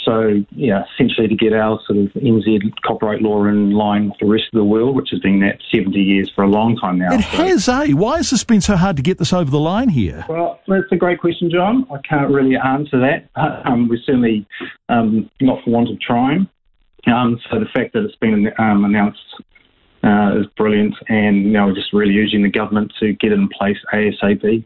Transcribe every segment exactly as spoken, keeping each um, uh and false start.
so, yeah, essentially to get our sort of N Z copyright law in line with the rest of the world, which has been at seventy years for a long time now. It so. has, eh? Why has this been so hard to get this over the line here? Well, that's a great question, John. I can't really answer that. Um, we're certainly um, not for want of trying. Um, so the fact that it's been um, announced uh, is brilliant, and you know, we're just really urging the government to get it in place ASAP.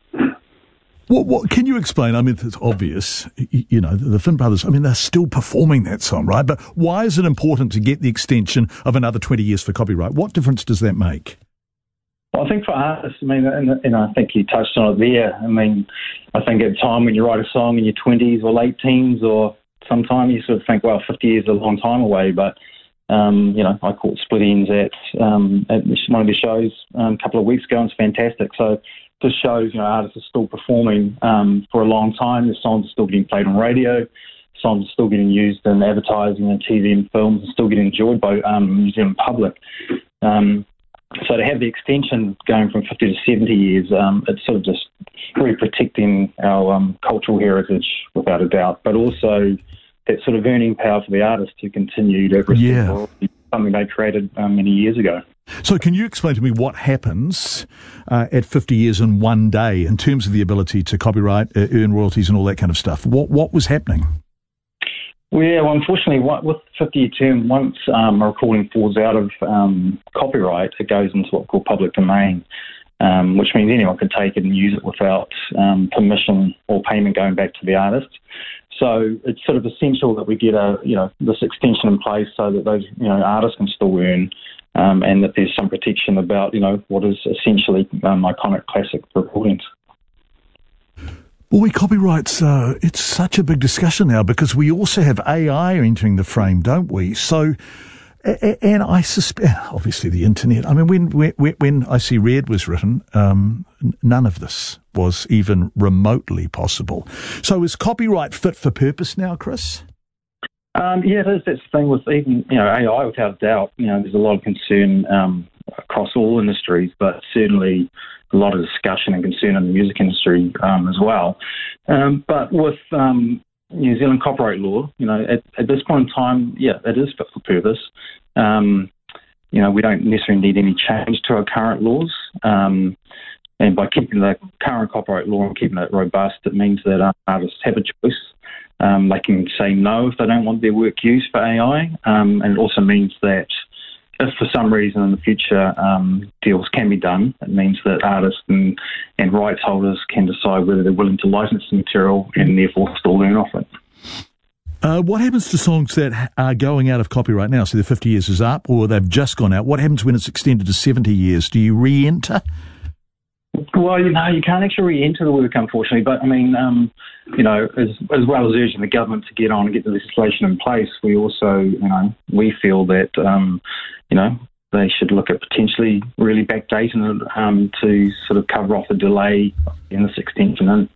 What, what can you explain? I mean, it's obvious, you, you know, the Finn Brothers, I mean, they're still performing that song, right? But why is it important to get the extension of another twenty years for copyright? What difference does that make? Well, I think for artists, I mean, and, and I think you touched on it there. I mean, I think at a time when you write a song in your twenties or late teens, or sometime you sort of think, well, fifty years is a long time away, but Um, you know, I caught Split Ends at, um, at one of the shows um, a couple of weeks ago, and it's fantastic. So this shows, you know, artists are still performing um, for a long time. The songs are still getting played on radio. Songs are still getting used in advertising and T V and films, and still getting enjoyed by um, the New Zealand public. Um, so to have the extension going from fifty to seventy years, um, it's sort of just really protecting our um, cultural heritage, without a doubt, but also that sort of earning power for the artist to continue to receive yeah. something they created um, many years ago. So can you explain to me what happens uh, at fifty years in one day in terms of the ability to copyright, uh, earn royalties and all that kind of stuff? What what was happening? Well, yeah, well, unfortunately, what, with the fifty-year term, once um, a recording falls out of um, copyright, it goes into what's called public domain, um, which means anyone can take it and use it without um, permission or payment going back to the artist. So it's sort of essential that we get a, you know, this extension in place so that those, you know, artists can still earn, um, and that there's some protection about, you know, what is essentially um, iconic classic recordings. Well, we copyrights, uh, it's such a big discussion now because we also have A I entering the frame, don't we? So, and I suspect, obviously the internet, I mean, when when, when I See Red was written, um, none of this was even remotely possible. So is copyright fit for purpose now, Chris? Um, yeah, it is. That's the thing with even, you know, A I, without doubt. You know, there's a lot of concern um, across all industries, but certainly a lot of discussion and concern in the music industry um, as well. Um, but with um, New Zealand copyright law, you know, at, at this point in time, yeah, it is fit for purpose. Um, you know, we don't necessarily need any change to our current laws. Um, and by keeping the current copyright law and keeping it robust, it means that artists have a choice. Um, they can say no if they don't want their work used for A I. Um, and it also means that if for some reason in the future um, deals can be done, it means that artists and, and rights holders can decide whether they're willing to license the material and therefore still earn off it. Uh, what happens to songs that are going out of copyright now? So the fifty years is up or they've just gone out. What happens when it's extended to seventy years? Do you re-enter? Well, you know, you can't actually re-enter the work, unfortunately. But, I mean, um, you know, as, as well as urging the government to get on and get the legislation in place, we also, you know, we feel that, um, you know, they should look at potentially really backdating it um, to sort of cover off the delay in this extension. And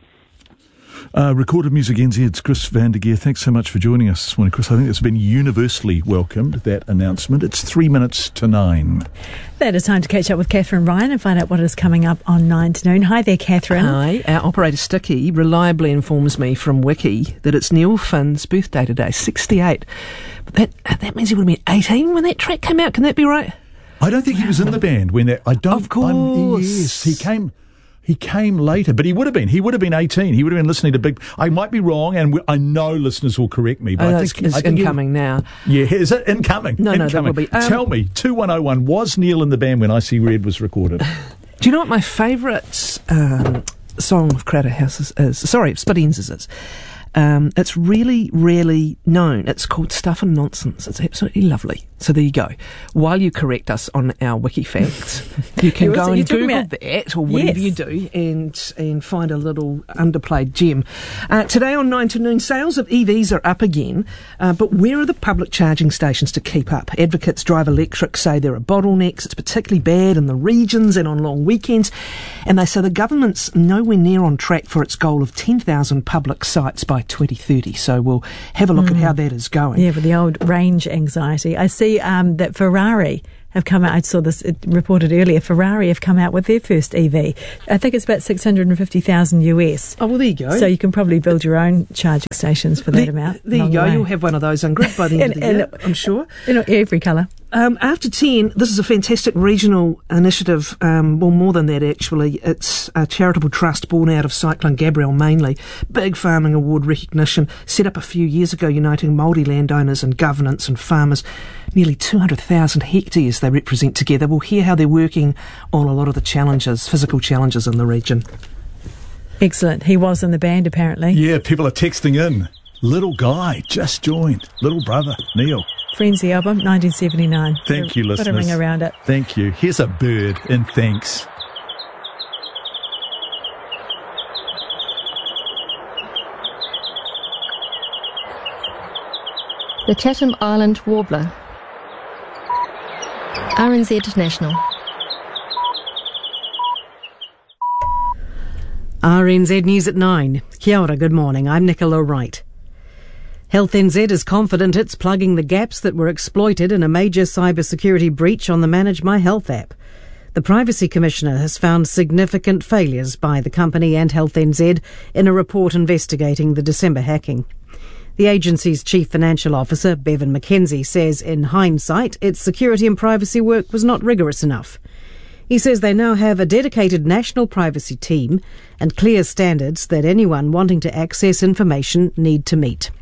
Uh, Recorded Music N Z, it's Chris van der Geer. Thanks so much for joining us this morning, Chris. I think it's been universally welcomed, that announcement. It's three minutes to nine. That is time to catch up with Catherine Ryan and find out what is coming up on nine to noon. Hi there, Catherine. Hi. Our operator Sticky reliably informs me from Wiki that it's Neil Finn's birthday today, sixty-eight. But that that means he would have been eighteen when that track came out. Can that be right? I don't think he was in the band when that... I don't... Of course. I'm, yes, he came... He came later, but he would have been. He would have been eighteen. He would have been listening to Big... I might be wrong, and we, I know listeners will correct me. But oh, I think think it's incoming now. Yeah, is it incoming? No, incoming. no, that will be. Um, Tell me, two one oh one, was Neil in the band when I See Red was recorded? Do you know what my favourite um, song of Crowded House is? is? Sorry, Split Ends is. Um, it's really, really known. It's called Stuff and Nonsense. It's absolutely lovely. So there you go. While you correct us on our wiki facts, you can go and Google that or whatever yes. you do and and find a little underplayed gem. Uh, today on nine to noon, sales of E Vs are up again, uh, but where are the public charging stations to keep up? Advocates Drive Electric say there are bottlenecks. It's particularly bad in the regions and on long weekends. And they say the government's nowhere near on track for its goal of ten thousand public sites by twenty thirty. So we'll have a look mm. at how that is going. Yeah, with the old range anxiety. I see um, that Ferrari have come out. I saw this it reported earlier. Ferrari have come out with their first E V. I think it's about six hundred fifty thousand U S. Oh, well, there you go. So you can probably build your own charging stations for that there, amount. There you go. Way. You'll have one of those, Ingrid, by the end and, of the year, and, I'm sure. You know, every colour. Um, after ten, this is a fantastic regional initiative, um, well, more than that actually. It's a charitable trust born out of Cyclone Gabrielle mainly. Big farming award recognition, set up a few years ago, uniting Māori landowners and governance and farmers. Nearly two hundred thousand hectares they represent together. We'll hear how they're working on a lot of the challenges, physical challenges in the region. Excellent. He was in the band, apparently. Yeah, people are texting in. Little guy just joined. Little brother, Neil. Frenzy album, nineteen seventy-nine. Thank put you, a, listeners. Put a ring around it. Thank you. Here's a bird, and thanks. The Chatham Island Warbler. R N Z National. R N Z News at nine. Kia ora, good morning. I'm Nicola Wright. Health N Z is confident it's plugging the gaps that were exploited in a major cybersecurity breach on the Manage My Health app. The Privacy Commissioner has found significant failures by the company and Health N Z in a report investigating the December hacking. The agency's Chief Financial Officer, Bevan McKenzie, says in hindsight its security and privacy work was not rigorous enough. He says they now have a dedicated national privacy team and clear standards that anyone wanting to access information need to meet.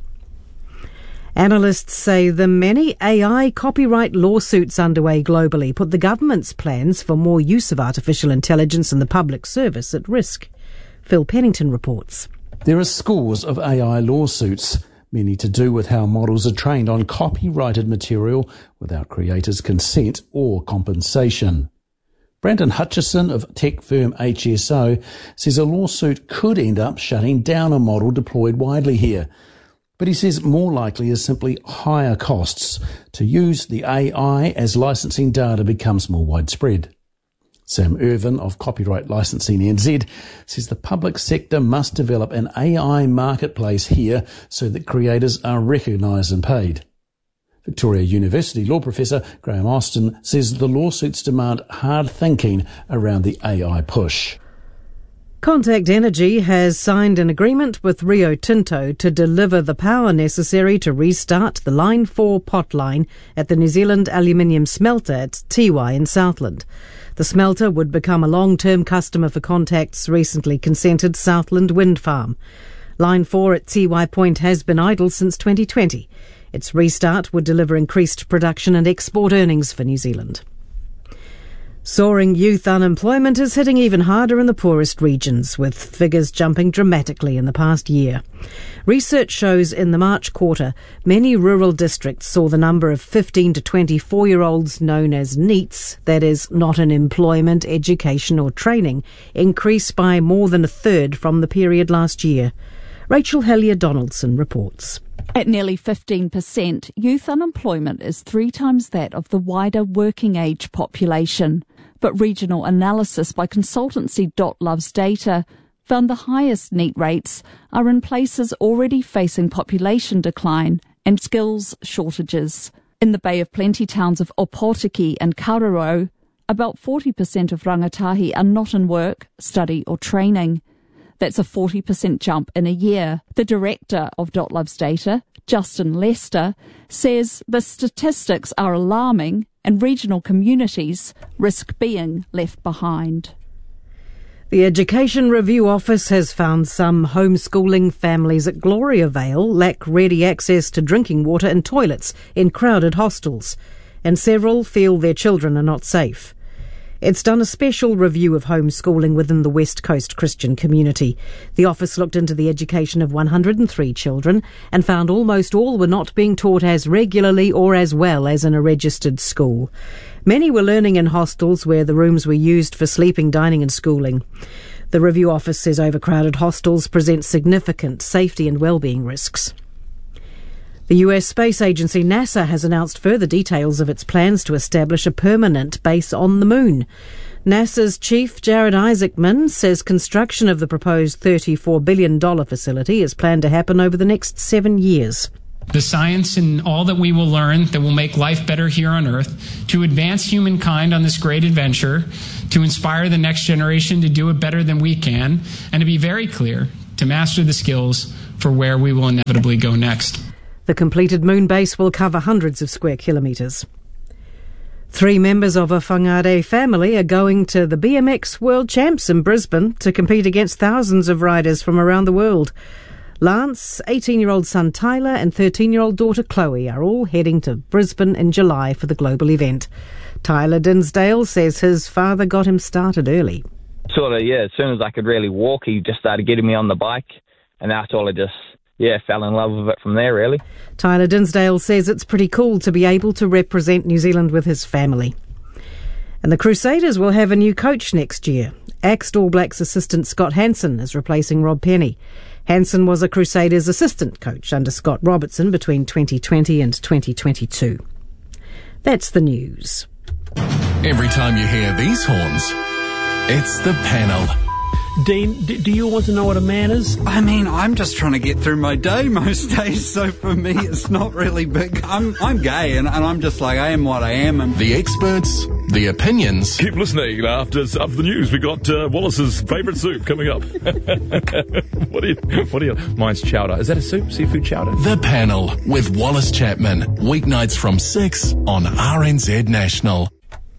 Analysts say the many A I copyright lawsuits underway globally put the government's plans for more use of artificial intelligence in the public service at risk. Phil Pennington reports. There are scores of A I lawsuits, many to do with how models are trained on copyrighted material without creators' consent or compensation. Brandon Hutchison of tech firm H S O says a lawsuit could end up shutting down a model deployed widely here. But he says more likely is simply higher costs to use the A I as licensing data becomes more widespread. Sam Irvin of Copyright Licensing N Z says the public sector must develop an A I marketplace here so that creators are recognised and paid. Victoria University law professor Graham Austin says the lawsuits demand hard thinking around the A I push. Contact Energy has signed an agreement with Rio Tinto to deliver the power necessary to restart the Line four pot line at the New Zealand aluminium smelter at Tiwai in Southland. The smelter would become a long-term customer for Contact's recently consented Southland wind farm. Line four at Tiwai Point has been idle since twenty twenty. Its restart would deliver increased production and export earnings for New Zealand. Soaring youth unemployment is hitting even harder in the poorest regions, with figures jumping dramatically in the past year. Research shows in the March quarter, many rural districts saw the number of fifteen to twenty-four-year-olds known as NEETs, that is, not in employment, education or training, increase by more than a third from the period last year. Rachel Hellier-Donaldson reports. At nearly fifteen percent, youth unemployment is three times that of the wider working age population. But regional analysis by consultancy Dot Loves Data found the highest NEET rates are in places already facing population decline and skills shortages. In the Bay of Plenty towns of Opotiki and Kararo, about forty percent of rangatahi are not in work, study or training. That's a forty percent jump in a year. The director of Dot Loves Data, Justin Lester, says the statistics are alarming and regional communities risk being left behind. The Education Review Office has found some homeschooling families at Gloria Vale lack ready access to drinking water and toilets in crowded hostels, and several feel their children are not safe. It's done a special review of homeschooling within the West Coast Christian community. The office looked into the education of one hundred three children and found almost all were not being taught as regularly or as well as in a registered school. Many were learning in hostels where the rooms were used for sleeping, dining and schooling. The review office says overcrowded hostels present significant safety and well-being risks. The U S Space Agency NASA has announced further details of its plans to establish a permanent base on the moon. NASA's chief, Jared Isaacman, says construction of the proposed thirty-four billion dollars facility is planned to happen over the next seven years. the science and all that we will learn that will make life better here on Earth, to advance humankind on this great adventure, to inspire the next generation to do it better than we can, and to be very clear, to master the skills for where we will inevitably go next. The completed moon base will cover hundreds of square kilometres. Three members of a Whangare family are going to the B M X World Champs in Brisbane to compete against thousands of riders from around the world. Lance, eighteen-year-old son Tyler and thirteen-year-old daughter Chloe are all heading to Brisbane in July for the global event. Tyler Dinsdale says his father got him started early. Sort of, yeah, as soon as I could really walk, he just started getting me on the bike, and that's all I just... yeah, fell in love with it from there, really. Tyler Dinsdale says it's pretty cool to be able to represent New Zealand with his family. And the Crusaders will have a new coach next year. Axed All Blacks assistant Scott Hansen is replacing Rob Penny. Hansen was a Crusaders assistant coach under Scott Robertson between twenty twenty and twenty twenty-two. That's the news. Every time you hear these horns, it's the panel. Dean, do you want to know what a man is? I mean, I'm just trying to get through my day most days, so for me it's not really big. I'm I'm gay, and, and I'm just like, I am what I am. And the experts, the opinions. Keep listening. After, after the news, we got uh, Wallace's favourite soup coming up. what do you, what do you, mine's chowder. Is that a soup? Seafood chowder? The Panel with Wallace Chapman. Weeknights from six on R N Z National.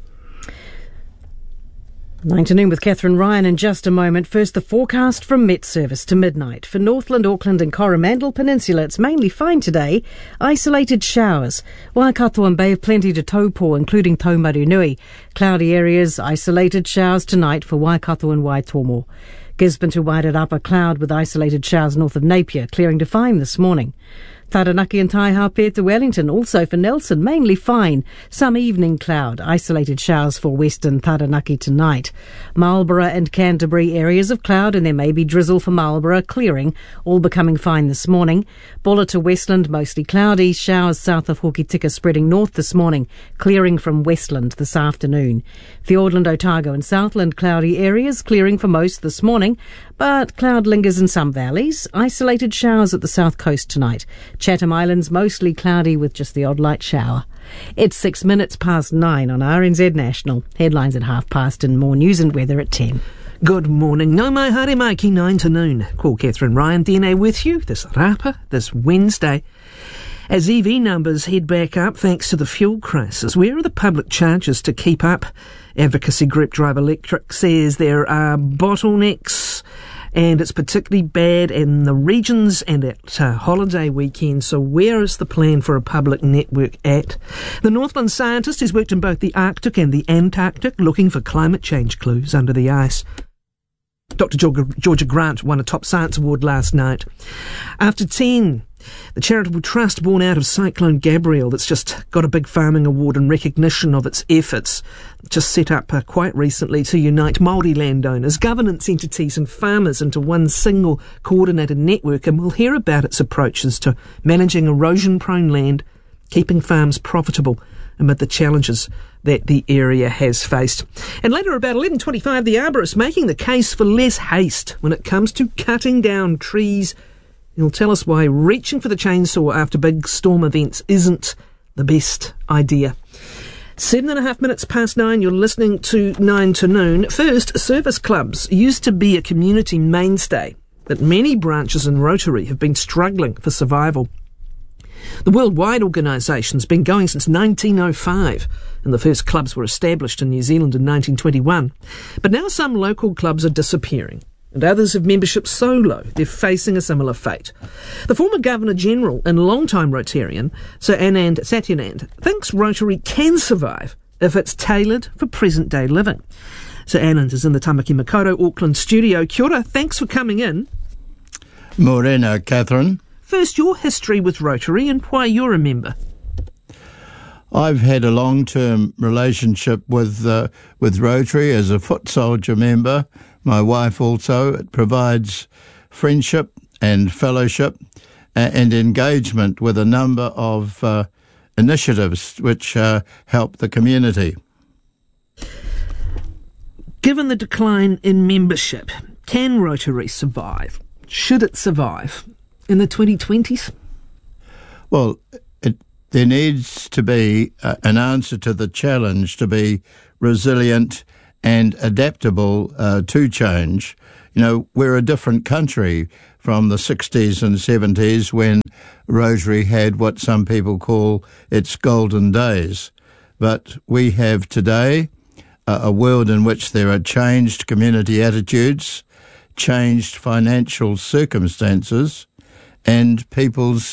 Nine to noon with Catherine Ryan in just a moment. First, the forecast from Met Service to midnight. For Northland, Auckland and Coromandel Peninsula, it's mainly fine today. Isolated showers. Waikato and Bay of Plenty to Taupo, including Taumarunui. Cloudy areas, isolated showers tonight for Waikato and Waitomo. Gisborne to Wairarapa, cloud with isolated showers north of Napier, clearing to fine this morning. Taranaki and Taihape to Wellington, also for Nelson, mainly fine. Some evening cloud, isolated showers for western Taranaki tonight. Marlborough and Canterbury, areas of cloud, and there may be drizzle for Marlborough, clearing, all becoming fine this morning. Bulla to Westland, mostly cloudy, showers south of Hokitika spreading north this morning, clearing from Westland this afternoon. Fiordland, Otago and Southland, cloudy areas, clearing for most this morning, but cloud lingers in some valleys. Isolated showers at the south coast tonight. Chatham Islands mostly cloudy with just the odd light shower. It's six minutes past nine on R N Z National. Headlines at half past and more news and weather at ten. Good morning. No mai haere mai ki nine to noon. Call Catherine Ryan D N A with you this rapa, this Wednesday. As E V numbers head back up thanks to the fuel crisis, where are the public charges to keep up? Advocacy group Drive Electric says there are bottlenecks, and it's particularly bad in the regions and at uh, holiday weekends. So where is the plan for a public network at? The Northland scientist has worked in both the Arctic and the Antarctic, looking for climate change clues under the ice. Doctor Georgia Grant won a Top Science Award last night. After ten, the charitable trust born out of Cyclone Gabrielle that's just got a big farming award in recognition of its efforts, just set up uh, quite recently to unite Māori landowners, governance entities and farmers into one single coordinated network, and we'll hear about its approaches to managing erosion-prone land, keeping farms profitable amid the challenges that the area has faced. And later, about eleven twenty-five, the arborist making the case for less haste when it comes to cutting down trees. He'll tell us why reaching for the chainsaw after big storm events isn't the best idea. Seven and a half minutes past nine, you're listening to Nine to Noon. First, service clubs used to be a community mainstay, but many branches in Rotary have been struggling for survival. The worldwide organisation's been going since nineteen oh five, and the first clubs were established in New Zealand in nineteen twenty-one. But now some local clubs are disappearing, and others have membership so low they're facing a similar fate. The former Governor-General and long-time Rotarian, Sir Anand Satyanand, thinks Rotary can survive if it's tailored for present-day living. Sir Anand is in the Tamaki Makaurau Auckland studio. Kia ora, thanks for coming in. Morena, Catherine. First, your history with Rotary and why you're a member. I've had a long-term relationship with uh, with Rotary as a foot soldier member. My wife also. It provides friendship and fellowship uh, and engagement with a number of uh, initiatives which uh, help the community. Given the decline in membership, can Rotary survive? Should it survive in the twenty twenties? Well, it, there needs to be uh, an answer to the challenge to be resilient and adaptable uh, to change. You know, we're a different country from the sixties and seventies when Rotary had what some people call its golden days. But we have today uh, a world in which there are changed community attitudes, changed financial circumstances, and people's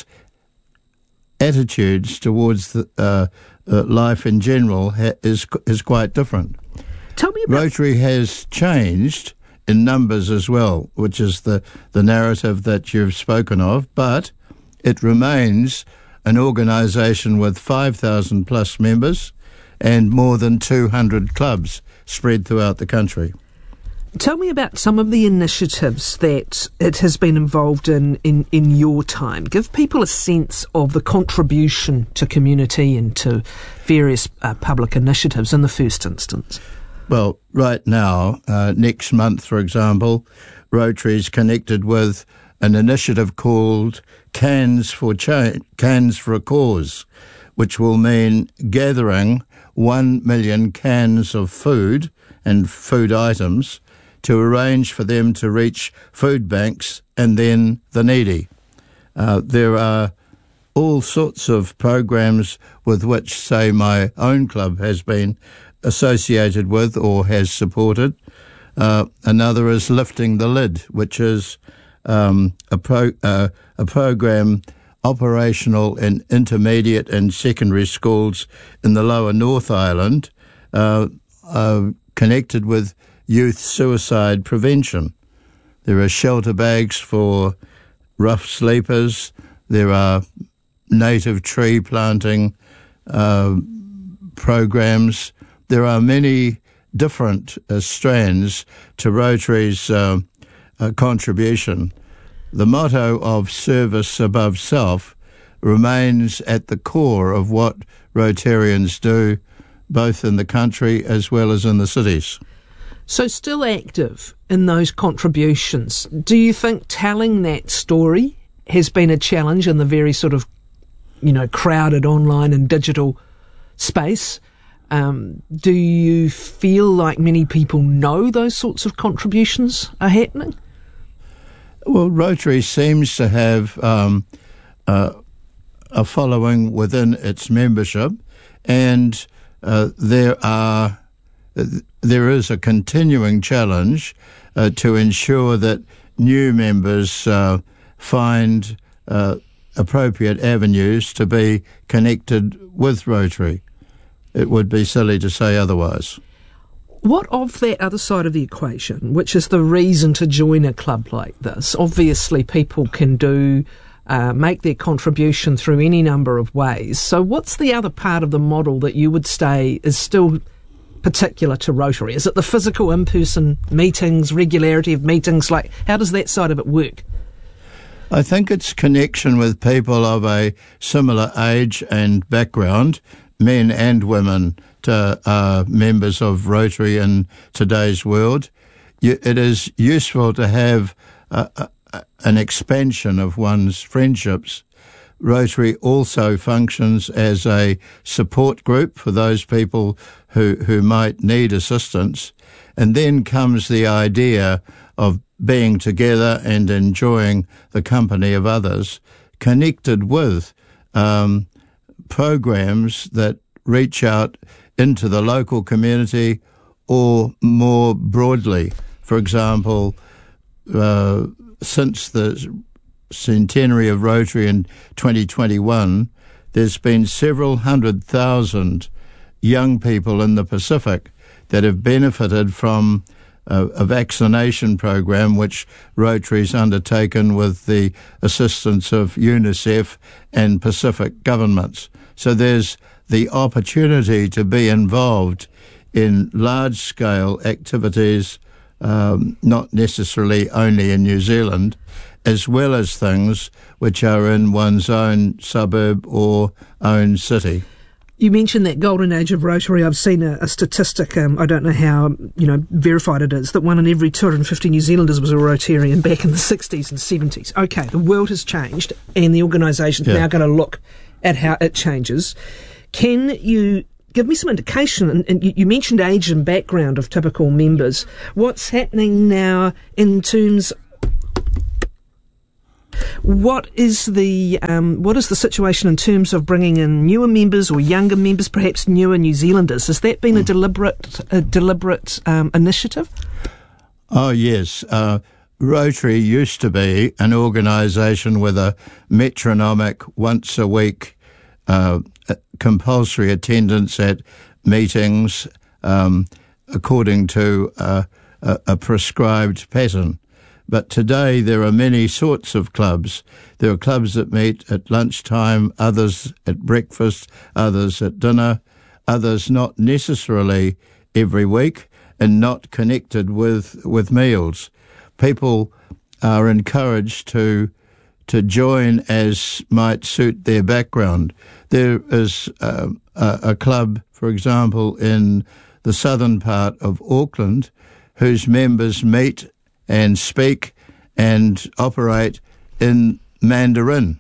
attitudes towards the, uh, uh, life in general ha- is is quite different. Tell me about Rotary has changed in numbers as well, which is the, the narrative that you've spoken of, but it remains an organisation with five thousand plus members and more than two hundred clubs spread throughout the country. Tell me about some of the initiatives that it has been involved in, in in your time. Give people a sense of the contribution to community and to various uh, public initiatives in the first instance. Well, right now, uh, next month, for example, Rotary is connected with an initiative called Cans for Change, Cans for a Cause, which will mean gathering one million cans of food and food items to arrange for them to reach food banks and then the needy. Uh, there are all sorts of programs with which, say, my own club has been associated with or has supported. Uh, another is Lifting the Lid, which is um, a, pro, uh, a program operational in intermediate and secondary schools in the lower North Island, uh, uh, connected with youth suicide prevention. There are shelter bags for rough sleepers. There are native tree planting uh, programs. There are many different uh, strands to Rotary's uh, uh, contribution. The motto of service above self remains at the core of what Rotarians do, both in the country as well as in the cities. So still active in those contributions. Do you think telling that story has been a challenge in the very sort of, you know, crowded online and digital space? Um, do you feel like many people know those sorts of contributions are happening? Well, Rotary seems to have um, uh, a following within its membership, and uh, there are uh, there is a continuing challenge uh, to ensure that new members uh, find uh, appropriate avenues to be connected with Rotary. It would be silly to say otherwise. What of that other side of the equation, which is the reason to join a club like this? Obviously, people can do uh, make their contribution through any number of ways. So what's the other part of the model that you would say is still particular to Rotary? Is it the physical in-person meetings, regularity of meetings? Like, how does that side of it work? I think it's connection with people of a similar age and background, men and women, to uh, members of Rotary in today's world. You, it is useful to have uh, uh, an expansion of one's friendships. Rotary also functions as a support group for those people who, who might need assistance. And then comes the idea of being together and enjoying the company of others, connected with um, programs that reach out into the local community or more broadly. For example, uh, since the centenary of Rotary in twenty twenty-one, there's been several hundred thousand young people in the Pacific that have benefited from a, a vaccination program which Rotary's undertaken with the assistance of UNICEF and Pacific governments. So there's the opportunity to be involved in large-scale activities, um, not necessarily only in New Zealand, as well as things which are in one's own suburb or own city. You mentioned that golden age of Rotary. I've seen a, a statistic, um, I don't know how, you know, verified it is, that one in every two hundred fifty New Zealanders was a Rotarian back in the sixties and seventies. Okay, the world has changed and the organisation's Yeah. now going to look at how it changes. Can you give me some indication, and, and you, you mentioned age and background of typical members, what's happening now in terms What is the um, what is the situation in terms of bringing in newer members or younger members, perhaps newer New Zealanders? Has that been a deliberate a deliberate um, initiative? Oh, yes. Uh, Rotary used to be an organisation with a metronomic once a week uh, compulsory attendance at meetings um, according to uh, a, a prescribed pattern. But today there are many sorts of clubs. There are clubs that meet at lunchtime, others at breakfast, others at dinner, others not necessarily every week and not connected with, with meals. People are encouraged to to join as might suit their background. There is uh, a, a club, for example, in the southern part of Auckland, whose members meet and speak and operate in Mandarin.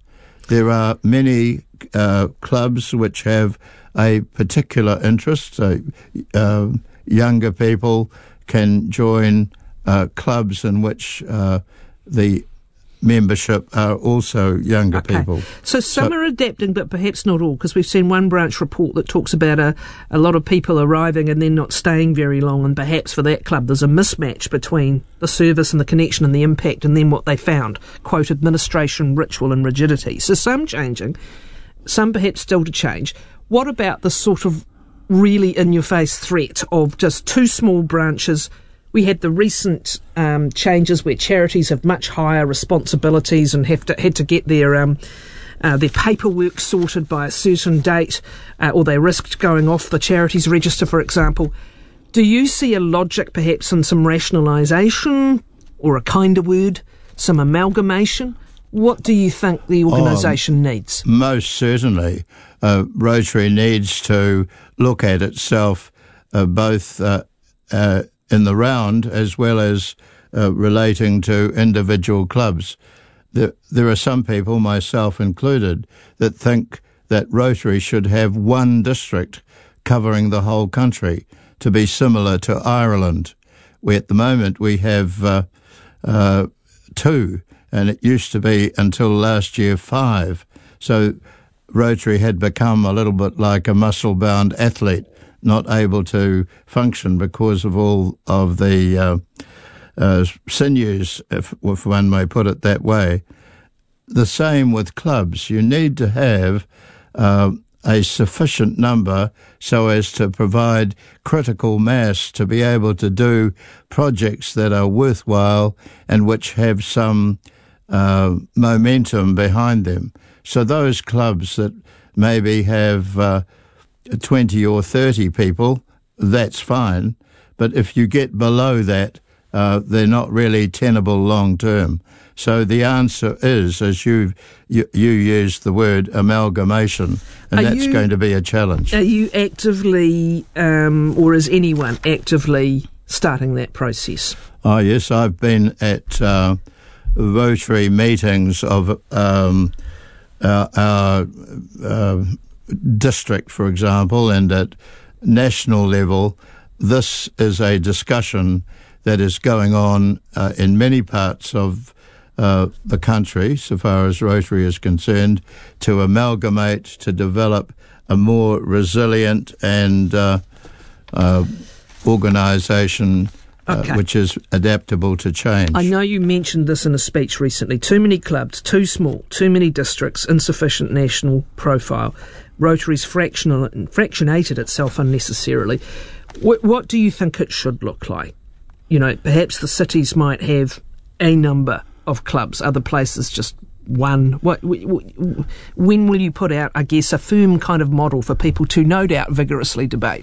There are many uh, clubs which have a particular interest. So, uh, younger people can join uh, clubs in which uh, the membership are also younger Okay. people. So some So- are adapting, but perhaps not all, because we've seen one branch report that talks about a, a lot of people arriving and then not staying very long, and perhaps for that club there's a mismatch between the service and the connection and the impact and then what they found, quote, administration, ritual and rigidity. So some changing, some perhaps still to change. What about the sort of really in-your-face threat of just two small branches? We had the recent um, changes where charities have much higher responsibilities and have to, had to get their um, uh, their paperwork sorted by a certain date, uh, or they risked going off the charities register, for example. Do you see a logic perhaps in some rationalisation, or a kinder word, some amalgamation? What do you think the organisation Um, needs? Most certainly. Uh, Rotary needs to look at itself uh, both uh, uh, in the round as well as uh, relating to individual clubs. There, there are some people, myself included, that think that Rotary should have one district covering the whole country to be similar to Ireland, where at the moment we have uh, uh, two, and it used to be until last year five. So Rotary had become a little bit like a muscle-bound athlete, not able to function because of all of the uh, uh, sinews, if, if one may put it that way. The same with clubs. You need to have uh, a sufficient number so as to provide critical mass to be able to do projects that are worthwhile and which have some uh, momentum behind them. So those clubs that maybe have uh, twenty or thirty people, that's fine. But if you get below that, uh, they're not really tenable long term. So the answer is, as you you, you used the word, amalgamation, and Are that's you- going to be a challenge. Are you actively, um, or is anyone actively starting that process? Oh, yes, I've been at uh, Rotary meetings of um, our, our uh, district, for example, and at national level. This is a discussion that is going on uh, in many parts of uh, the country, so far as Rotary is concerned, to amalgamate, to develop a more resilient and uh, uh, organisation uh, Okay. which is adaptable to change. I know you mentioned this in a speech recently. Too many clubs, too small, too many districts, insufficient national profile. Rotary's fractional, fractionated itself unnecessarily. What, what do you think it should look like? You know, perhaps the cities might have a number of clubs, other places just one. What, w- w- when will you put out, I guess, a firm kind of model for people to no doubt vigorously debate?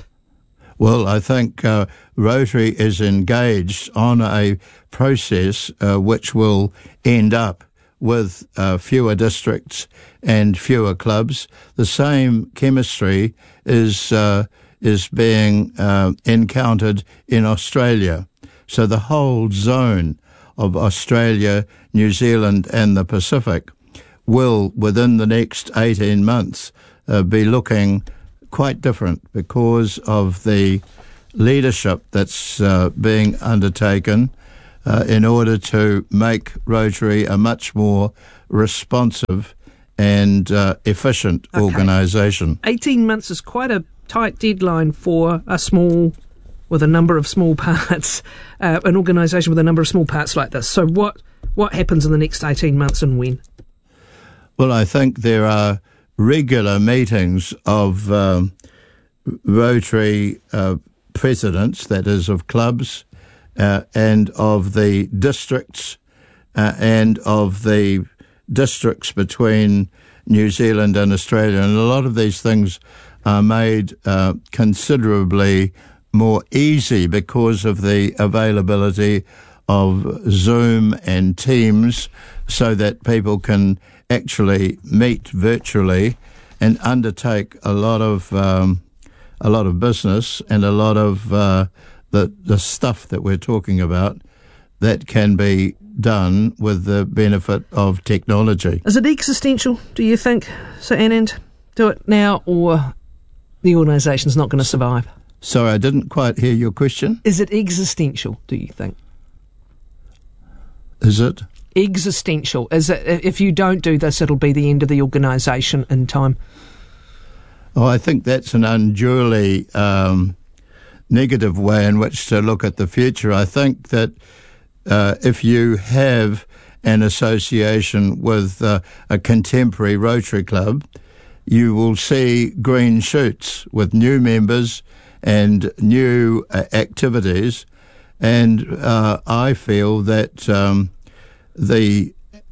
Well, I think uh, Rotary is engaged on a process uh, which will end up with uh, fewer districts and fewer clubs. The same chemistry is uh, is being uh, encountered in Australia. So the whole zone of Australia, New Zealand and the Pacific will, within the next eighteen months, uh, be looking quite different because of the leadership that's uh, being undertaken uh, in order to make Rotary a much more responsive and uh, efficient Okay. organisation. eighteen months is quite a tight deadline for a small, with a number of small parts, uh, an organisation with a number of small parts like this. So what what happens in the next eighteen months and when? Well, I think there are regular meetings of um, Rotary uh, presidents, that is, of clubs, uh, and of the districts, uh, and of the districts between New Zealand and Australia. And a lot of these things are made uh, considerably more easy because of the availability of Zoom and Teams, so that people can actually meet virtually and undertake a lot of um, a lot of business and a lot of uh, the the stuff that we're talking about that can be done with the benefit of technology. Is it existential, do you think, Sir Anand? Do it now or the organisation's not going to survive? Sorry, I didn't quite hear your question. Is it existential, do you think? Is it? Existential. Is it, if you don't do this, it'll be the end of the organisation in time? Oh, I think that's an unduly um, negative way in which to look at the future. I think that uh, if you have an association with uh, a contemporary Rotary Club, you will see green shoots with new members and new uh, activities. And uh, I feel that um, the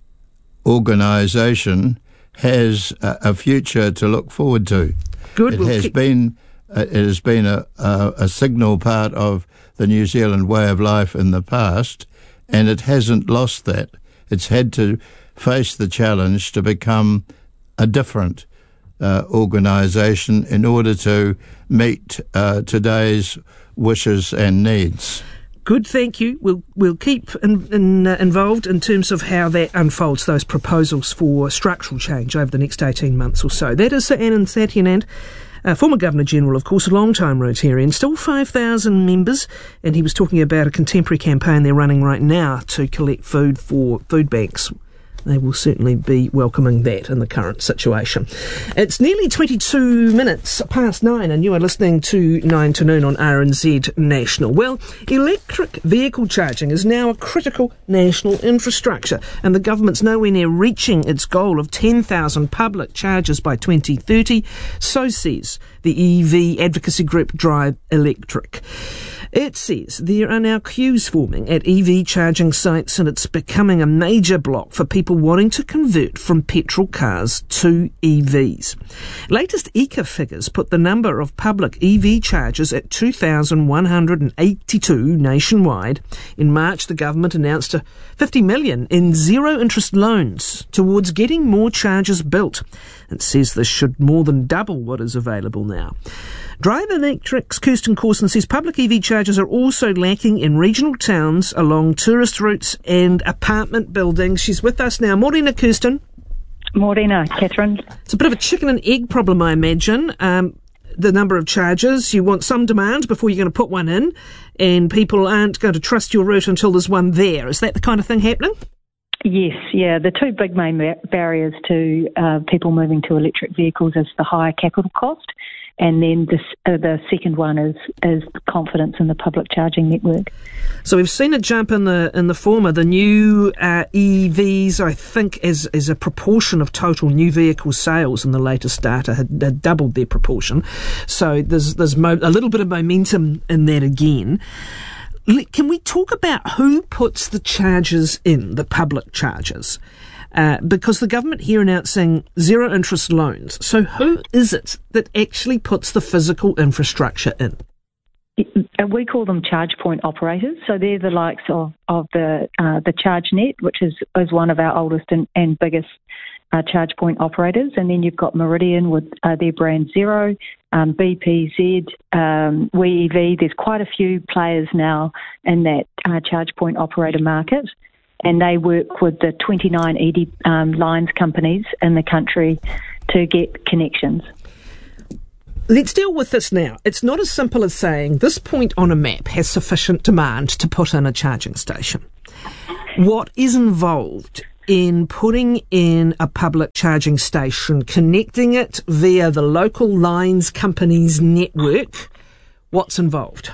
organisation has a, a future to look forward to. Good. It we'll has keep- been uh, it has been a, a, a signal part of the New Zealand way of life in the past, and it hasn't lost that. It's had to face the challenge to become a different uh, organisation in order to meet uh, today's wishes and needs. Good, thank you. We'll we'll keep in, in, uh, involved in terms of how that unfolds, those proposals for structural change over the next eighteen months or so. That is Sir Anand Satyanand, uh, former Governor-General, of course, a long-time Rotarian, still five thousand members, and he was talking about a contemporary campaign they're running right now to collect food for food banks. They will certainly be welcoming that in the current situation. It's nearly twenty-two minutes past nine, and you are listening to nine to noon on R N Z National. Well, electric vehicle charging is now a critical national infrastructure, and the government's nowhere near reaching its goal of ten thousand public chargers by twenty thirty, so says the E V advocacy group Drive Electric. It says there are now queues forming at E V charging sites, and it's becoming a major block for people wanting to convert from petrol cars to E Vs. Latest E C A figures put the number of public E V chargers at two thousand one hundred eighty-two nationwide. In March, the government announced a fifty million dollars in zero-interest loans towards getting more chargers built. It says this should more than double what is available now. Drive Electric's Kirsten Corson says public E V chargers are also lacking in regional towns, along tourist routes and apartment buildings. She's with us now. Morena, Kirsten. Morena, Catherine. It's a bit of a chicken and egg problem, I imagine. Um, the number of chargers, you want some demand before you're going to put one in, and people aren't going to trust your route until there's one there. Is that the kind of thing happening? Yes, yeah. The two big main bar- barriers to uh, people moving to electric vehicles is the higher capital cost, and then this, uh, the second one is is confidence in the public charging network. So we've seen a jump in the in the former. The new uh, E Vs, I think, as as a proportion of total new vehicle sales in the latest data, had, had doubled their proportion. So there's there's mo- a little bit of momentum in that again. Can we talk about who puts the chargers in, the public chargers? Uh, because the government here announcing zero interest loans. So who is it that actually puts the physical infrastructure in? and we call them charge point operators. So they're the likes of, of the uh, the ChargeNet, which is, is one of our oldest and, and biggest uh, charge point operators. And then you've got Meridian with uh, their brand Zero, um, B P Z, um, WeEV. There's quite a few players now in that uh, charge point operator market. And they work with the twenty-nine E D um, lines companies in the country to get connections. Let's deal with this now. It's not as simple as saying this point on a map has sufficient demand to put in a charging station. What is involved in putting in a public charging station, connecting it via the local lines company's network? What's involved?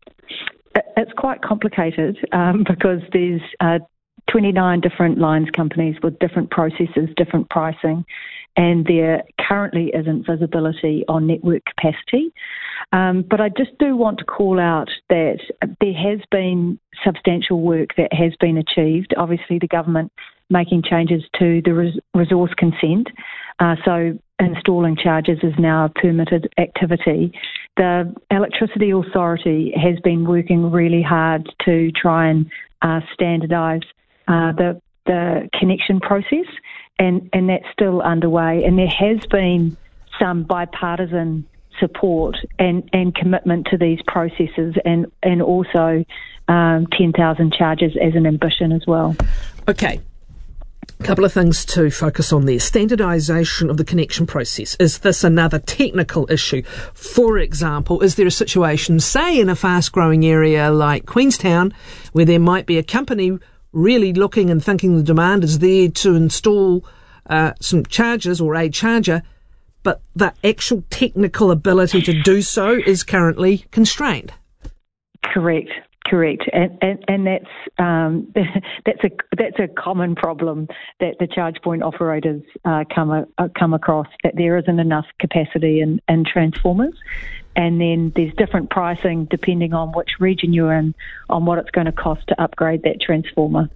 It's quite complicated um, because there's uh, twenty-nine different lines companies with different processes, different pricing, and there currently isn't visibility on network capacity. Um, but I just do want to call out that there has been substantial work that has been achieved. Obviously, the government making changes to the res- resource consent. Uh, so installing chargers is now a permitted activity. The Electricity Authority has been working really hard to try and uh, standardise uh, the, the connection process. And, and that's still underway. And there has been some bipartisan support and, and commitment to these processes, and, and also um, ten thousand charges as an ambition as well. Okay. A couple of things to focus on there. Standardisation of the connection process. Is this another technical issue? For example, is there a situation, say, in a fast-growing area like Queenstown, where there might be a company really looking and thinking the demand is there to install uh, some chargers or a charger, but the actual technical ability to do so is currently constrained? Correct, correct, and and, and that's um, that's a that's a common problem that the charge point operators uh, come a, uh, come across, that there isn't enough capacity in, in transformers. And then there's different pricing depending on which region you're in, on what it's going to cost to upgrade that transformer.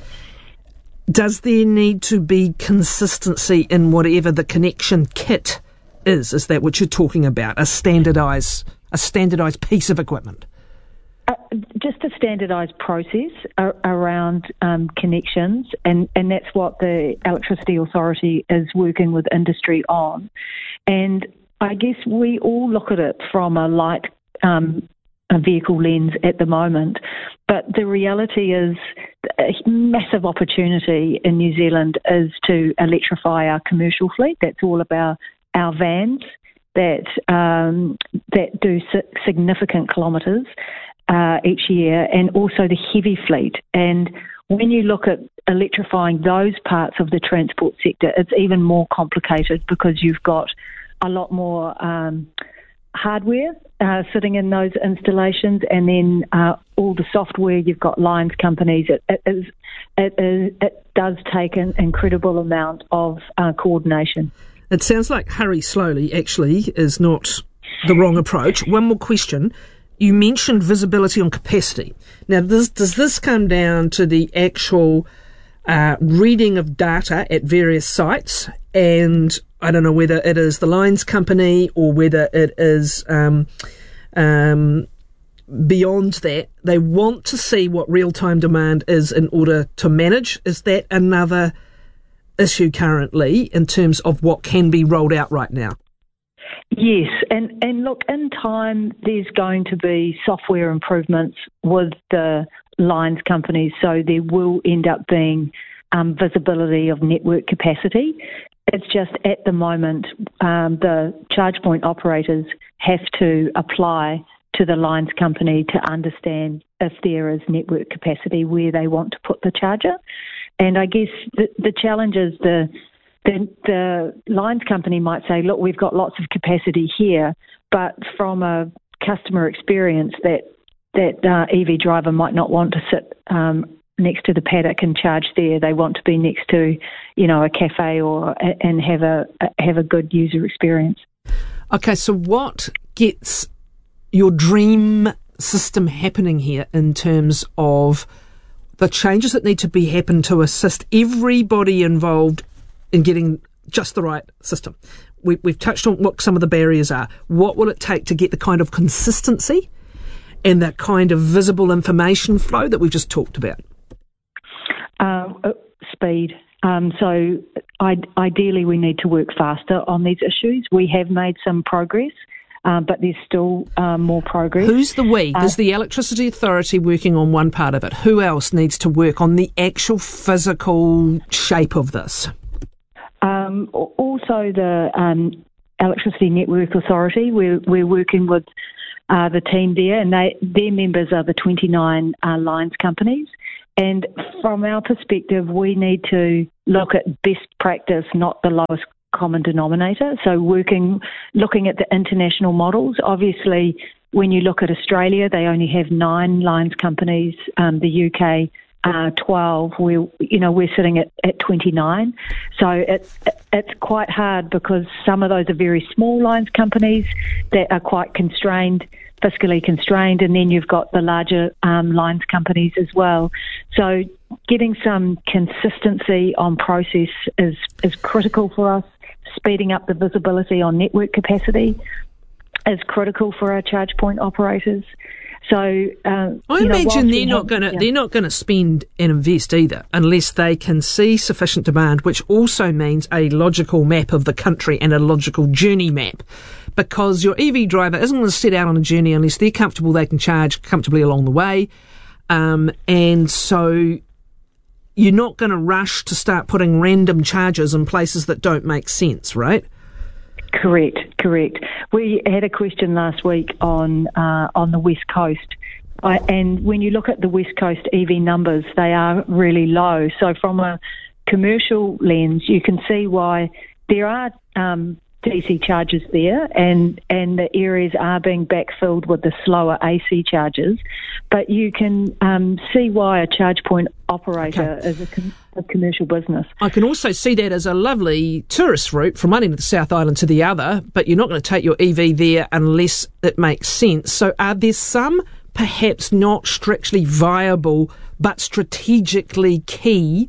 Does there need to be consistency in whatever the connection kit is? Is that what you're talking about? A standardised, a standardised piece of equipment? Uh, just a standardised process a- around um, connections, and, and that's what the Electricity Authority is working with industry on. And I guess we all look at it from a light um, a vehicle lens at the moment, but the reality is a massive opportunity in New Zealand is to electrify our commercial fleet. That's all about our vans that um, that do significant kilometres uh, each year, and also the heavy fleet. And when you look at electrifying those parts of the transport sector, it's even more complicated because you've got a lot more um, hardware uh, sitting in those installations, and then uh, all the software. You've got lines companies. It, it, is, it, is, it does take an incredible amount of uh, coordination. It sounds like hurry slowly actually is not the wrong approach. One more question. You mentioned visibility on capacity. Now, this, does this come down to the actual uh, reading of data at various sites, and I don't know whether it is the lines company or whether it is um, um, beyond that, they want to see what real-time demand is in order to manage? Is that another issue currently in terms of what can be rolled out right now? Yes, and, and look, in time there's going to be software improvements with the lines companies, so there will end up being um, visibility of network capacity. It's just at the moment um, the charge point operators have to apply to the lines company to understand if there is network capacity where they want to put the charger. And I guess the, the challenge is the, the the lines company might say, look, we've got lots of capacity here, but from a customer experience, that that uh, E V driver might not want to sit um, next to the paddock and charge there. They want to be next to, you know, a cafe or and have a have a good user experience. Okay, so what gets your dream system happening here in terms of the changes that need to be happen to assist everybody involved in getting just the right system? We, we've touched on what some of the barriers are. What will it take to get the kind of consistency and that kind of visible information flow that we've just talked about? Um, uh, speed. Um, so I, ideally we need to work faster on these issues. We have made some progress, uh, but there's still um, more progress. Who's the we? Uh, There's the Electricity Authority working on one part of it. Who else needs to work on the actual physical shape of this? Um, also the um, Electricity Network Authority. We're, we're working with uh, the team there, and they, their members are the twenty-nine uh, lines companies. And from our perspective, we need to look at best practice, not the lowest common denominator. So working, looking at the international models. Obviously, when you look at Australia, they only have nine lines companies. Um, the U K, uh, twelve. We, you know, we're sitting at, at twenty-nine. So it's it's quite hard because some of those are very small lines companies that are quite constrained. Fiscally constrained, and then you've got the larger um, lines companies as well. So getting some consistency on process is, is critical for us. Speeding up the visibility on network capacity is critical for our charge point operators. So um, I you know, imagine they're not have, going to yeah. they're not going to spend and invest either unless they can see sufficient demand, which also means a logical map of the country and a logical journey map. Because your E V driver isn't going to set out on a journey unless they're comfortable they can charge comfortably along the way. Um, and so you're not going to rush to start putting random charges in places that don't make sense, right? Correct, correct. We had a question last week on uh, on the West Coast. I, and when you look at the West Coast E V numbers, they are really low. So from a commercial lens, you can see why there are um, D C charges there, and, and the areas are being backfilled with the slower A C charges. But you can um, see why a charge point operator okay. is a, com- a commercial business. I can also see that as a lovely tourist route from one end of the South Island to the other, but you're not going to take your E V there unless it makes sense. So are there some perhaps not strictly viable but strategically key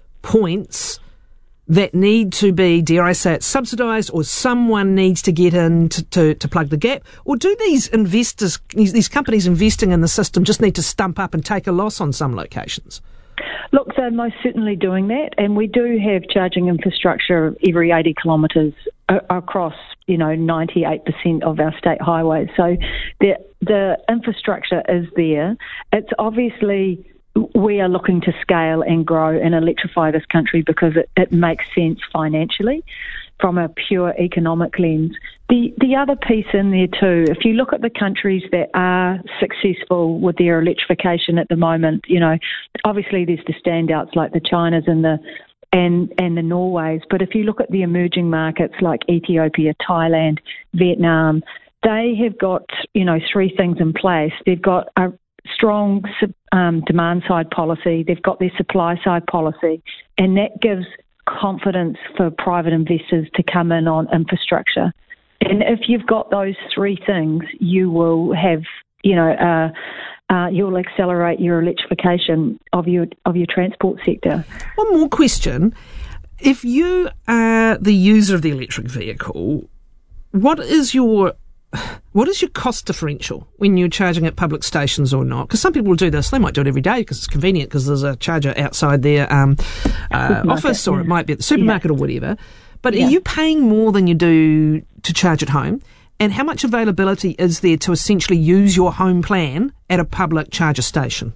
points that need to be, dare I say it, subsidised, or someone needs to get in to, to, to plug the gap? Or do these investors, these, these companies investing in the system just need to stump up and take a loss on some locations? Look, they're most certainly doing that, and we do have charging infrastructure every eighty kilometres a- across, you know, ninety-eight percent of our state highways. So the the infrastructure is there. It's obviously we are looking to scale and grow and electrify this country because it, it makes sense financially from a pure economic lens. The the other piece in there too, if you look at the countries that are successful with their electrification at the moment, you know, obviously there's the standouts like the Chinas and the and and the Norways, but if you look at the emerging markets like Ethiopia, Thailand, Vietnam, they have got, you know, three things in place. They've got a strong um, demand side policy, they've got their supply side policy, and that gives confidence for private investors to come in on infrastructure. And if you've got those three things, you will have, you know, uh, uh, you'll accelerate your electrification of your of your transport sector. One more question. If you are the user of the electric vehicle, what is your What is your cost differential when you're charging at public stations or not? Because some people will do this. They might do it every day because it's convenient because there's a charger outside their um, uh, office, or yeah. it might be at the supermarket yeah. or whatever. But yeah. are you paying more than you do to charge at home? And how much availability is there to essentially use your home plan at a public charger station?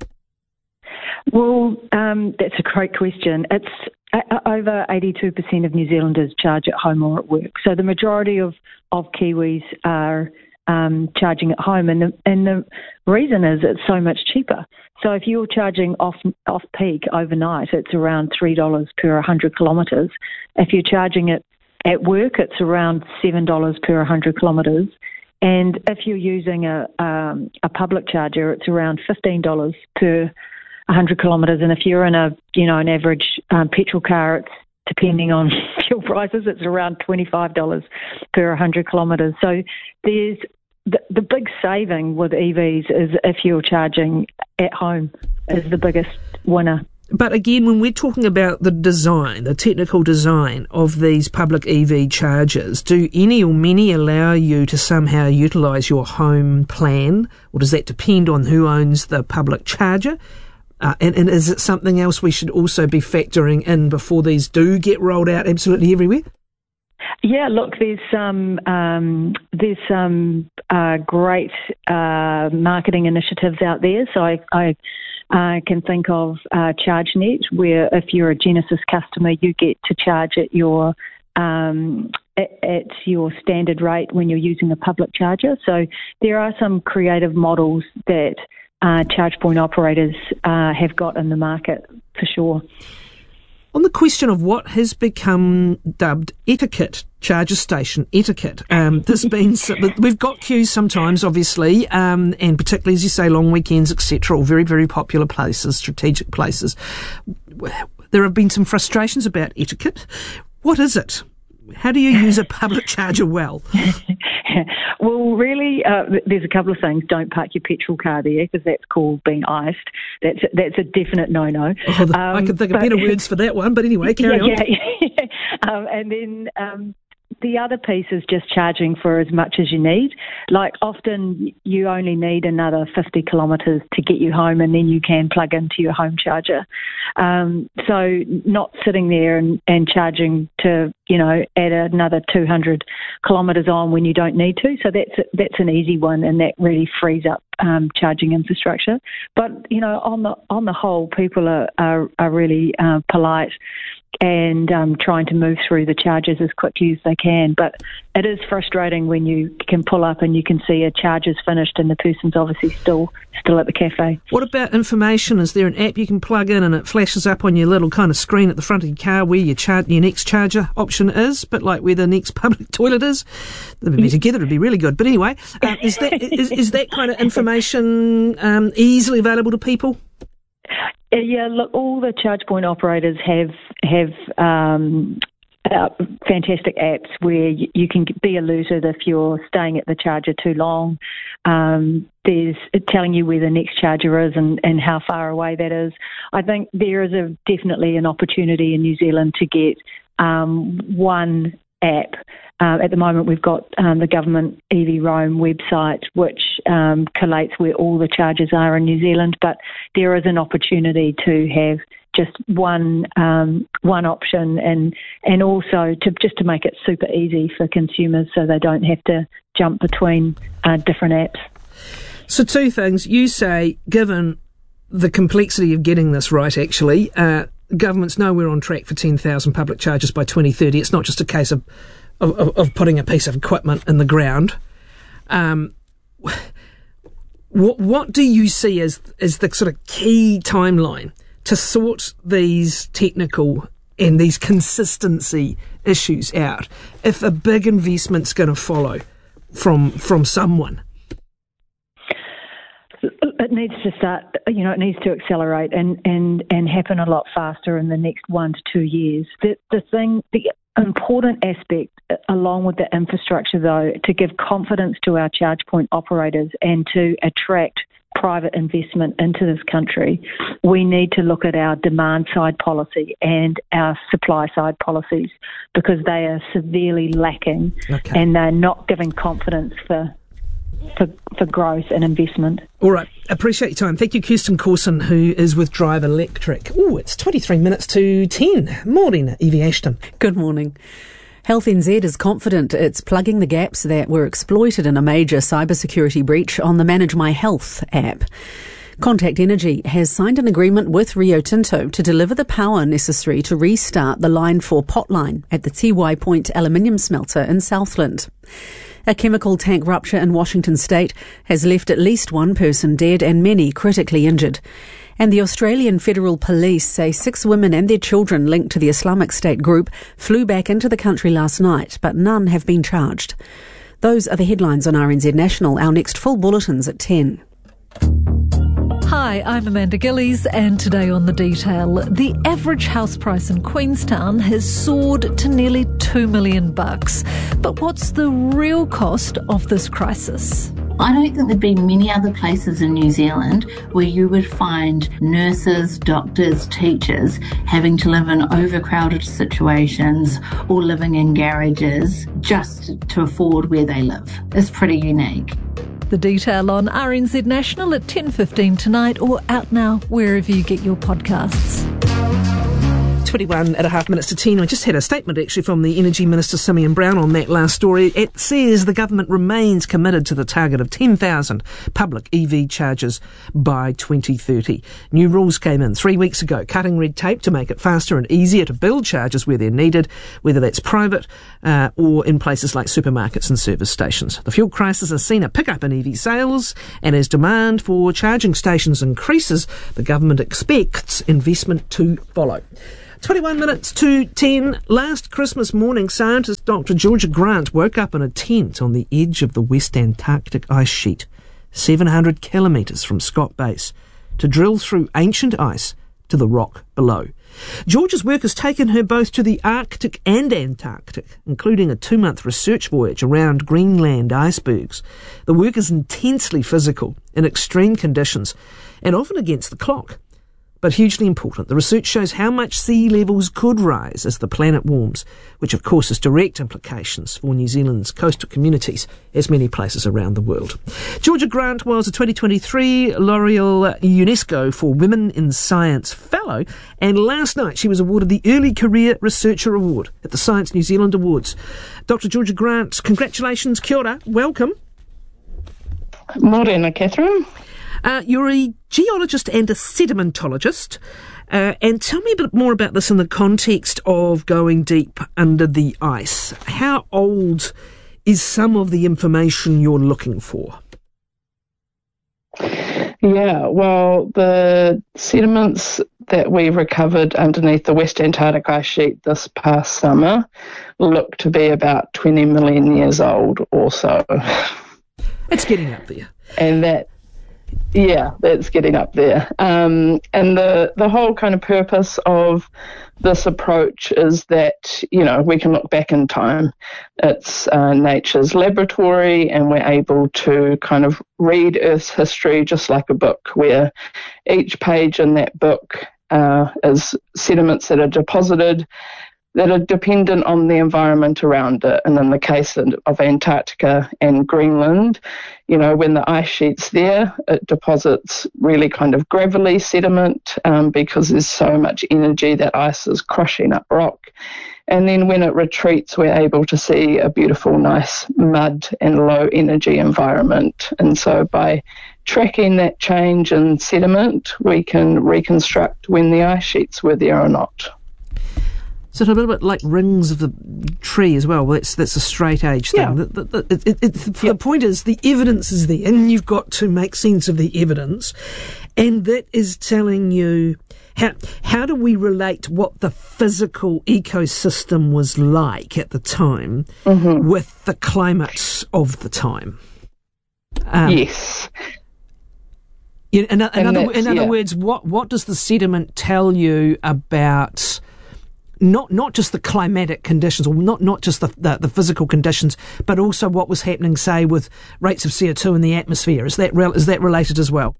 Well, um, that's a great question. It's uh, over eighty-two percent of New Zealanders charge at home or at work. So the majority of, of Kiwis are um, charging at home. And the, and the reason is it's so much cheaper. So if you're charging off off peak overnight, it's around three dollars per one hundred kilometres. If you're charging it at work, it's around seven dollars per one hundred kilometres. And if you're using a, um, a public charger, it's around fifteen dollars per one hundred kilometres, and if you're in a, you know, an average um, petrol car, it's depending on fuel prices, it's around twenty-five dollars per one hundred kilometres. So there's the, the big saving with E Vs is if you're charging at home is the biggest winner. but again, when we're talking about the design, the technical design of these public E V chargers, do any or many allow you to somehow utilise your home plan, or does that depend on who owns the public charger? Uh, and, and is it something else we should also be factoring in before these do get rolled out absolutely everywhere? Yeah, look, there's some um, there's some uh, great uh, marketing initiatives out there. So I, I uh, can think of uh, ChargeNet, where if you're a Genesis customer, you get to charge at your um, at, at your standard rate when you're using a public charger. So there are some creative models that uh, charge point operators uh, have got in the market for sure. On the question of what has become dubbed etiquette, charger station etiquette, um, there's been we've got queues sometimes, obviously, um, and particularly as you say, long weekends, et cetera, or very very popular places, strategic places. There have been some frustrations about etiquette. What is it? How do you use a public charger well? Well, really, uh, there's a couple of things. Don't park your petrol car there because that's called being iced. That's a, that's a definite no-no. Oh, the, um, I could think of better words for that one, but anyway, carry yeah, on. Yeah, yeah. Um, and then um, the other piece is just charging for as much as you need. Like often you only need another fifty kilometres to get you home and then you can plug into your home charger. Um, so not sitting there and, and charging to, you know, add another two hundred kilometres on when you don't need to. So that's a, that's an easy one, and that really frees up um, charging infrastructure. But, you know, on the on the whole, people are, are, are really uh, polite and um, trying to move through the charges as quickly as they can. But it is frustrating when you can pull up and you can see a charger's finished and the person's obviously still still at the cafe. What about information? Is there an app you can plug in and it flashes up on your little kind of screen at the front of your car where your, char- your next charger option is, but like where the next public toilet is? They'd be together, it'd be really good. But anyway, uh, is that is, is that kind of information um, easily available to people? Yeah, look, all the charge point operators have have um, uh, fantastic apps where you, you can be alerted if you're staying at the charger too long. Um, there's telling you where the next charger is and, and how far away that is. I think there is a, definitely an opportunity in New Zealand to get um, one app. Uh, at the moment, we've got um, the government E V Roam website, which um, collates where all the chargers are in New Zealand. But there is an opportunity to have just one um, one option, and and also to just to make it super easy for consumers, so they don't have to jump between uh, different apps. So two things. You say, given the complexity of getting this right, actually, uh, governments know we're on track for ten thousand public chargers by twenty thirty. It's not just a case of Of, of putting a piece of equipment in the ground. Um, what what do you see as as the sort of key timeline to sort these technical and these consistency issues out if a big investment's going to follow from from someone? It needs to start, you know, it needs to accelerate and, and, and happen a lot faster in the next one to two years. The, the thing, the important aspect, along with the infrastructure, though, to give confidence to our charge point operators and to attract private investment into this country, we need to look at our demand side policy and our supply side policies, because they are severely lacking okay. and they're not giving confidence for For, for growth and investment. All right. Appreciate your time. Thank you, Kirsten Corson, who is with Drive Electric. Oh, it's twenty-three minutes to ten. Morning, Evie Ashton. Good morning. Health N Z is confident it's plugging the gaps that were exploited in a major cybersecurity breach on the Manage My Health app. Contact Energy has signed an agreement with Rio Tinto to deliver the power necessary to restart the Line four potline at the T Y Point aluminium smelter in Southland. A chemical tank rupture in Washington state has left at least one person dead and many critically injured. And the Australian Federal Police say six women and their children linked to the Islamic State group flew back into the country last night, but none have been charged. Those are the headlines on R N Z National. Our next full bulletin's at ten. Hi, I'm Amanda Gillies, and today on The Detail, the average house price in Queenstown has soared to nearly two million bucks. But what's the real cost of this crisis? I don't think there'd be many other places in New Zealand where you would find nurses, doctors, teachers having to live in overcrowded situations or living in garages just to afford where they live. It's pretty unique. The detail on R N Z National at ten fifteen tonight, or out now wherever you get your podcasts. twenty-one and a half minutes to ten. I just had a statement actually from the Energy Minister Simeon Brown on that last story. It says the government remains committed to the target of ten thousand public E V chargers by twenty thirty. New rules came in three weeks ago, cutting red tape to make it faster and easier to build chargers where they're needed, whether that's private uh, or in places like supermarkets and service stations. The fuel crisis has seen a pickup in E V sales, and as demand for charging stations increases, the government expects investment to follow. twenty-one minutes to ten. Last Christmas morning, scientist Doctor Georgia Grant woke up in a tent on the edge of the West Antarctic ice sheet, seven hundred kilometres from Scott Base, to drill through ancient ice to the rock below. Georgia's work has taken her both to the Arctic and Antarctic, including a two-month research voyage around Greenland icebergs. The work is intensely physical, in extreme conditions, and often against the clock. But hugely important. The research shows how much sea levels could rise as the planet warms, which of course has direct implications for New Zealand's coastal communities, as many places around the world. Georgia Grant was a twenty twenty-three L'Oreal UNESCO for Women in Science Fellow, and last night she was awarded the Early Career Researcher Award at the Science New Zealand Awards. Doctor Georgia Grant, congratulations, kia ora, welcome. Morena, Catherine. Uh, you're a geologist and a sedimentologist, uh, and tell me a bit more about this in the context of going deep under the ice. How old is some of the information you're looking for? Yeah, well, the sediments that we recovered underneath the West Antarctic ice sheet this past summer look to be about twenty million years old or so. It's getting up there. And that Yeah, that's getting up there. Um, and the, the whole kind of purpose of this approach is that, you know, we can look back in time. It's uh, nature's laboratory, and we're able to kind of read Earth's history just like a book, where each page in that book uh, is sediments that are deposited that are dependent on the environment around it. And in the case of Antarctica and Greenland, you know, when the ice sheet's there, it deposits really kind of gravelly sediment um, because there's so much energy that ice is crushing up rock. And then when it retreats, we're able to see a beautiful, nice mud and low energy environment. And so by tracking that change in sediment, we can reconstruct when the ice sheets were there or not. So it's a little bit like rings of the tree as well. Well, that's, that's a straight age thing. Yeah. The, the, the, it, it, it, yep. The point is the evidence is there, and you've got to make sense of the evidence. And that is telling you, how, how do we relate what the physical ecosystem was like at the time mm-hmm. with the climate of the time? Um, yes. In, in, in other, in other yeah. words, what, what does the sediment tell you about not not just the climatic conditions, or not, not just the, the, the physical conditions, but also what was happening, say, with rates of C O two in the atmosphere? Is that re- is that related as well?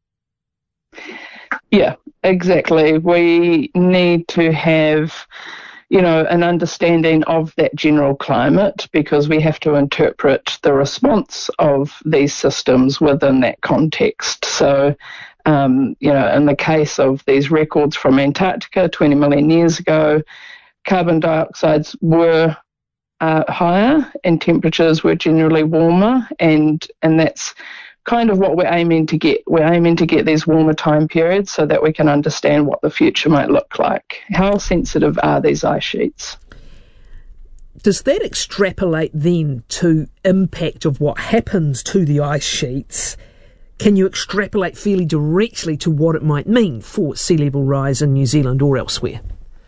Yeah, exactly. We need to have, you know, an understanding of that general climate, because we have to interpret the response of these systems within that context. So, Um, you know, in the case of these records from Antarctica twenty million years ago, carbon dioxides were uh, higher and temperatures were generally warmer, and and that's kind of what we're aiming to get. We're aiming to get these warmer time periods so that we can understand what the future might look like. How sensitive are these ice sheets? Does that extrapolate then to impact of what happens to the ice sheets? Can you extrapolate fairly directly to what it might mean for sea level rise in New Zealand or elsewhere?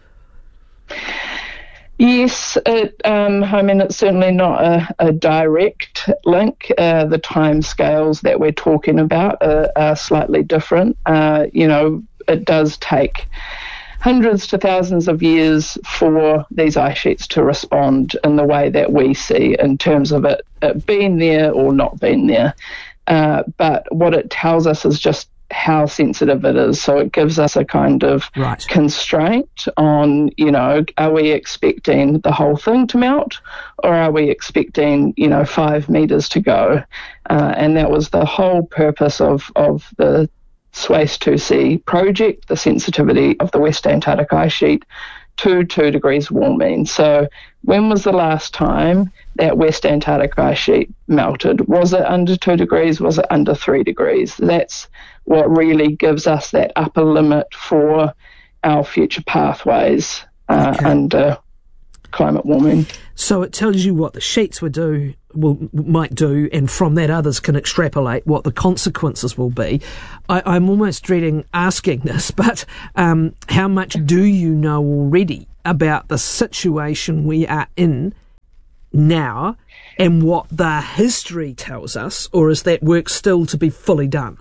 Yes, it, um, I mean, it's certainly not a, a direct link. Uh, the time scales that we're talking about are, are slightly different. Uh, you know, it does take hundreds to thousands of years for these ice sheets to respond in the way that we see in terms of it, it being there or not being there. Uh, but what it tells us is just how sensitive it is. So it gives us a kind of right. constraint on, you know, are we expecting the whole thing to melt, or are we expecting, you know, five metres to go? Uh, and that was the whole purpose of, of the SWACE two C project, the sensitivity of the West Antarctic ice sheet to two degrees warming. So when was the last time that West Antarctic ice sheet melted? Was it under two degrees? Was it under three degrees? That's what really gives us that upper limit for our future pathways uh, okay. under climate warming. So it tells you what the sheets would do, will might do, and from that others can extrapolate what the consequences will be. I, I'm almost dreading asking this, but um, how much do you know already about the situation we are in now and what the history tells us, or is that work still to be fully done?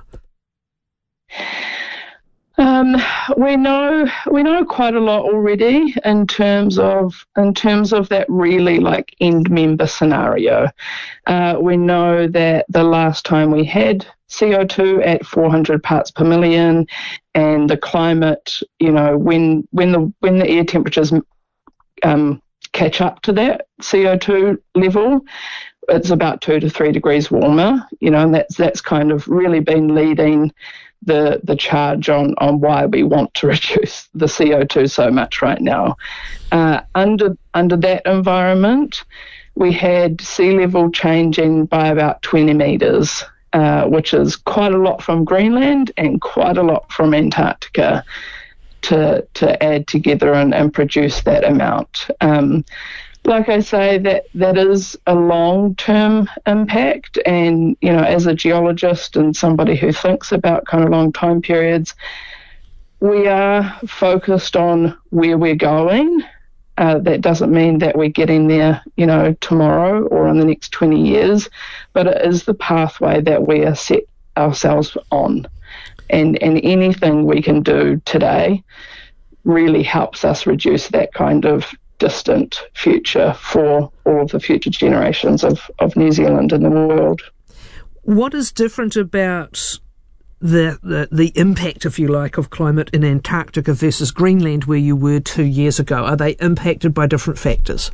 Um, we know we know quite a lot already in terms of in terms of that really like end member scenario. Uh, we know that the last time we had C O two at four hundred parts per million, and the climate, you know, when when the when the air temperatures um, catch up to that C O two level, it's about two to three degrees warmer. You know, and that's that's kind of really been leading the the charge on, on why we want to reduce the C O two so much right now. Uh, under under that environment, we had sea level changing by about twenty metres, uh, which is quite a lot from Greenland and quite a lot from Antarctica to to add together and, and produce that amount. Um, Like I say, that, that is a long-term impact, and, you know, as a geologist and somebody who thinks about kind of long time periods, we are focused on where we're going. Uh, that doesn't mean that we're getting there, you know, tomorrow or in the next twenty years, but it is the pathway that we are set ourselves on. And, and anything we can do today really helps us reduce that kind of distant future for all of the future generations of, of New Zealand and the world. What is different about the, the the impact, if you like, of climate in Antarctica versus Greenland, where you were two years ago? Are they impacted by different factors?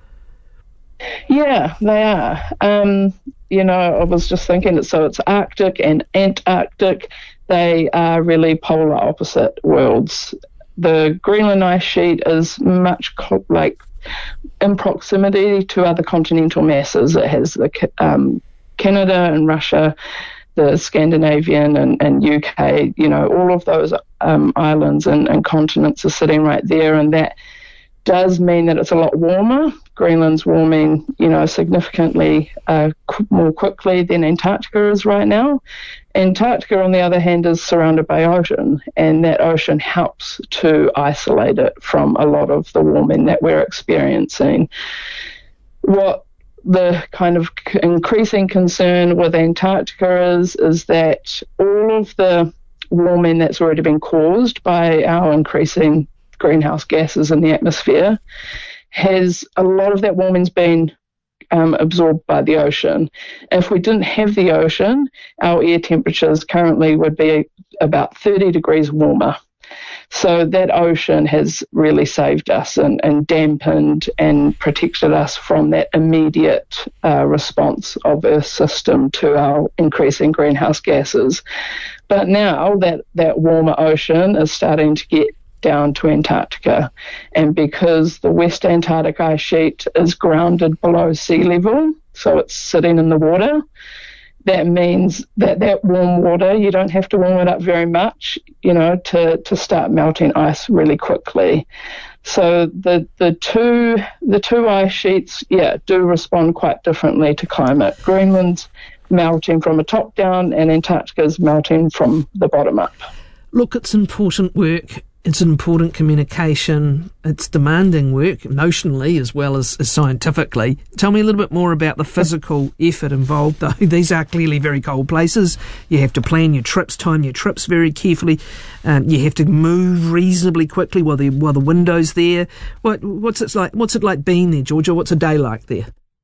Yeah, they are. Um, you know, I was just thinking, so it's Arctic and Antarctic. They are really polar opposite worlds. The Greenland ice sheet is much co- like in proximity to other continental masses. It has the um, Canada and Russia, the Scandinavian and, and U K, you know, all of those um, islands and, and continents are sitting right there, and that does mean that it's a lot warmer. Greenland's warming, you know, significantly uh, qu- more quickly than Antarctica is right now. Antarctica, on the other hand, is surrounded by ocean, and that ocean helps to isolate it from a lot of the warming that we're experiencing. What the kind of c- increasing concern with Antarctica is, is that all of the warming that's already been caused by our increasing greenhouse gases in the atmosphere has a lot of that warming's been um, absorbed by the ocean. If we didn't have the ocean, our air temperatures currently would be about thirty degrees warmer. So that ocean has really saved us and, and dampened and protected us from that immediate uh, response of Earth's system to our increasing greenhouse gases. But now that, that warmer ocean is starting to get down to Antarctica, and because the West Antarctic ice sheet is grounded below sea level, so it's sitting in the water, that means that that warm water, you don't have to warm it up very much, you know, to, to start melting ice really quickly. So the the two the two ice sheets, yeah, do respond quite differently to climate. Greenland's melting from a top down, and Antarctica's melting from the bottom up. Look, it's important work. it's an important communication. It's demanding work, notionally as well as, as scientifically. Tell me a little bit more about the physical effort involved, though. These are clearly very cold places. You have to plan your trips, time your trips very carefully. Um, you have to move reasonably quickly while the while the window's there. What what's it like? What's it like being there, Georgia? What's a day like there?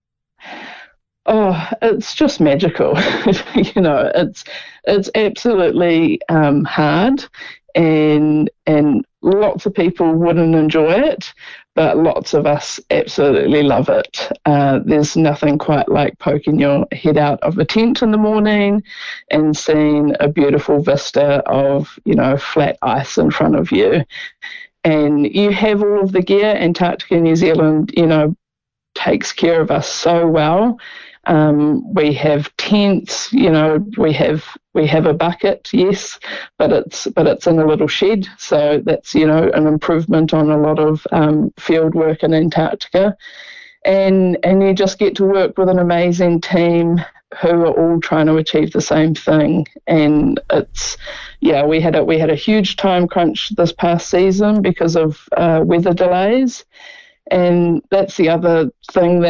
Oh, it's just magical. you know, it's it's absolutely um, hard, and and lots of people wouldn't enjoy it, but lots of us absolutely love it. Uh, there's nothing quite like poking your head out of a tent in the morning and seeing a beautiful vista of, you know, flat ice in front of you. And you have all of the gear. Antarctica New Zealand, you know, takes care of us so well. Um, we have tents, you know, we have we have a bucket, yes, but it's but it's in a little shed, so that's, you know, an improvement on a lot of um, field work in Antarctica, and and you just get to work with an amazing team who are all trying to achieve the same thing, and it's yeah, we had a we had a huge time crunch this past season because of uh, weather delays. And that's the other thing that